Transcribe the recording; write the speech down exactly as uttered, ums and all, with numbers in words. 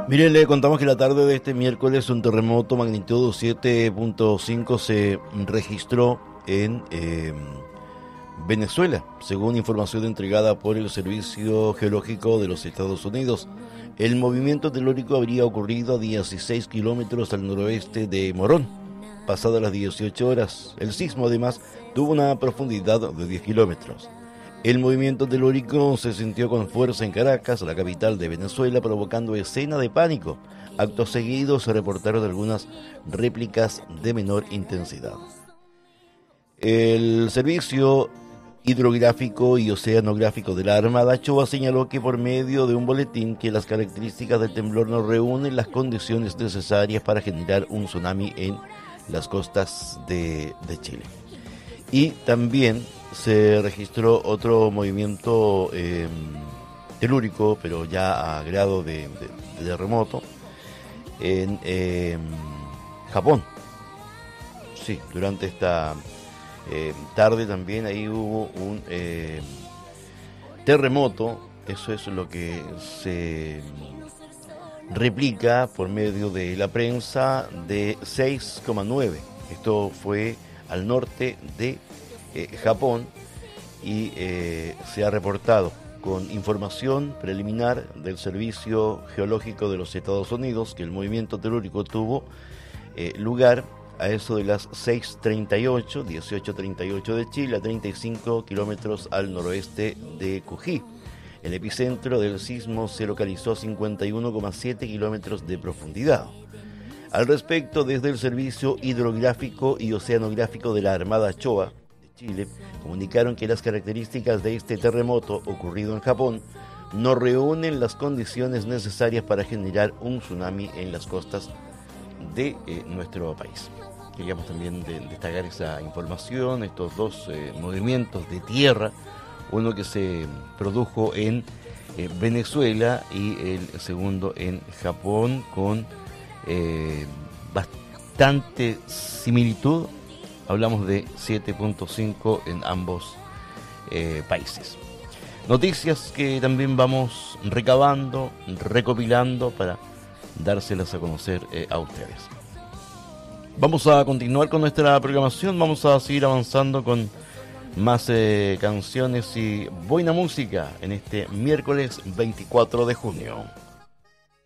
Mire, le contamos que la tarde de este miércoles un terremoto magnitud siete punto cinco se registró en eh, Venezuela, según información entregada por el Servicio Geológico de los Estados Unidos. El movimiento telúrico habría ocurrido a dieciséis kilómetros al noroeste de Morón, pasadas las dieciocho horas. El sismo, además, tuvo una profundidad de diez kilómetros. El movimiento telúrico se sintió con fuerza en Caracas, la capital de Venezuela, provocando escena de pánico. Acto seguido se reportaron algunas réplicas de menor intensidad. El Servicio Hidrográfico y Oceanográfico de la Armada Achoa señaló que por medio de un boletín que las características del temblor no reúnen las condiciones necesarias para generar un tsunami en las costas de, de Chile. Y también se registró otro movimiento eh, telúrico, pero ya a grado de, de, de terremoto, en eh, Japón. Sí, durante esta eh, tarde también ahí hubo un eh, terremoto. Eso es lo que se replica por medio de la prensa, de seis coma nueve. Esto fue al norte de eh, Japón y eh, se ha reportado con información preliminar del Servicio Geológico de los Estados Unidos que el movimiento telúrico tuvo eh, lugar a eso de las seis treinta y ocho, dieciocho treinta y ocho de Chile, a treinta y cinco kilómetros al noroeste de Cojí. El epicentro del sismo se localizó a cincuenta y uno coma siete kilómetros de profundidad. Al respecto, desde el Servicio Hidrográfico y Oceanográfico de la Armada Achoa de Chile, comunicaron que las características de este terremoto ocurrido en Japón no reúnen las condiciones necesarias para generar un tsunami en las costas de eh, nuestro país. Queríamos también de, destacar esa información, estos dos eh, movimientos de tierra, uno que se produjo en eh, Venezuela y el segundo en Japón, con Eh, bastante similitud. Hablamos de siete punto cinco en ambos eh, países. Noticias que también vamos recabando, recopilando para dárselas a conocer eh, a ustedes. Vamos a continuar con nuestra programación, vamos a seguir avanzando con más eh, canciones y buena música en este miércoles veinticuatro de junio.